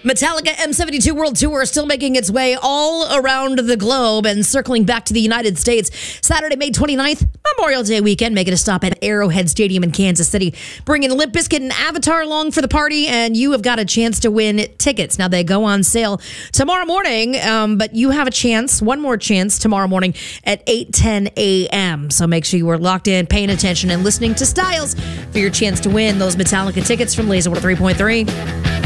Metallica M72 World Tour is still making its way all around the globe and circling back to the United States. Saturday, May 29th, Memorial Day weekend, making a stop at Arrowhead Stadium in Kansas City, bringing Limp Bizkit and Avatar along for the party, and you have got a chance to win tickets. Now, they go on sale tomorrow morning, but you have a chance, one more chance, tomorrow morning at 8:10 a.m. So make sure you are locked in, paying attention, and listening to Styles for your chance to win those Metallica tickets from Laser 103.3.